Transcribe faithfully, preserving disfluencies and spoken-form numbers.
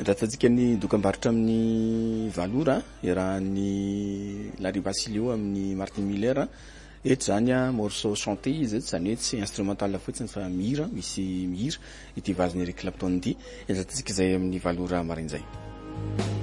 Endratantsika ny dokam-barotra amin'ny valora iarahan'ny Larry Basilio amin'ny Martin Miller. Eto zany a morceau chanté izy zany hoe tsy instrumental fotsiny fa mihira, misy mihira ity vaziny Eric Clapton ity. Endratantsika izay amin'ny valora marain'izay.